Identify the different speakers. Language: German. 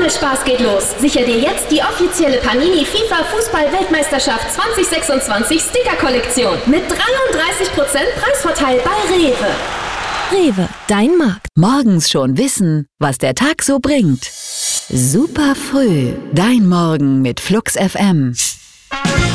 Speaker 1: Sammelspaß geht los. Sicher dir jetzt die offizielle Panini FIFA Fußball-Weltmeisterschaft 2026 Sticker-Kollektion mit 33% Preisvorteil bei Rewe.
Speaker 2: Rewe, dein Markt. Morgens schon wissen, was der Tag so bringt. Super früh, dein Morgen mit Flux FM.